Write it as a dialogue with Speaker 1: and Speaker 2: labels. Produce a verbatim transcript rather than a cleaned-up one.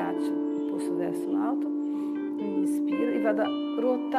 Speaker 1: braccio, il polso destro alto, inspiro e vado a ruotare